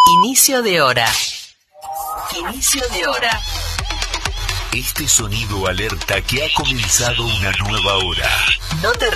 Inicio de hora. Inicio de hora. Este sonido alerta que ha comenzado una nueva hora. No te